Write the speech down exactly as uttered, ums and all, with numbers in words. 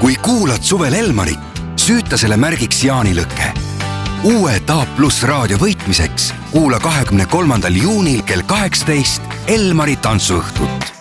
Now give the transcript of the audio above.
kui kuulad suvel Elmarit, süüta selle märgiks jaanilõkke. Uue A plus raadio võitmiseks kuula kahekümne kolmandal juunil kell kaheksateist Elmari tantsuõhtut.